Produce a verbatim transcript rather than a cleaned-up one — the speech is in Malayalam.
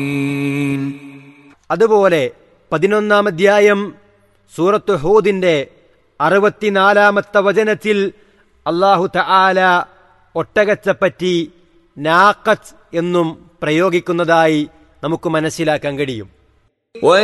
അതുപോലെ പതിനൊന്നാം അധ്യായം സൂറത്ത് ഹൂദിന്റെ അറുപത്തിനാലാമത്തെ വചനത്തിൽ അല്ലാഹു തആല ഒട്ടകത്തെപ്പറ്റി നാഖത്ത് എന്നും പ്രയോഗിക്കുന്നതായി നമുക്ക് മനസ്സിലാക്കാൻ കഴിയും.